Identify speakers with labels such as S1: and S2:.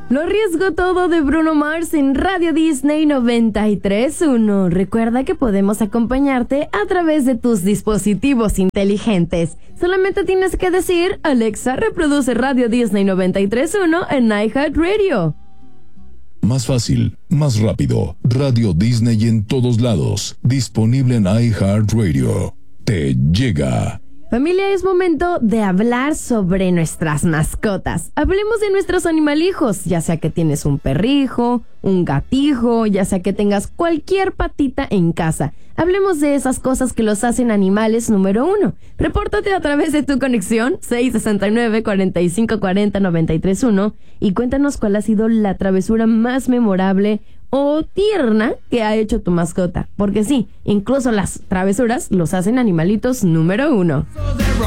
S1: Lo arriesgo todo de Bruno Mars en Radio Disney 93.1. Recuerda que podemos acompañarte a través de tus dispositivos inteligentes. Solamente tienes que decir: Alexa, reproduce Radio Disney 93.1 en iHeartRadio.
S2: Más fácil, más rápido. Radio Disney en todos lados. Disponible en iHeartRadio. Te llega.
S1: Familia, es momento de hablar sobre nuestras mascotas. Hablemos de nuestros animalijos, ya sea que tienes un perrijo, un gatijo, ya sea que tengas cualquier patita en casa. Hablemos de esas cosas que los hacen animales número 1. Repórtate a través de tu conexión 669-4540-931 y cuéntanos cuál ha sido la travesura más memorable o tierna que ha hecho tu mascota. Porque sí, incluso las travesuras los hacen animalitos número 1.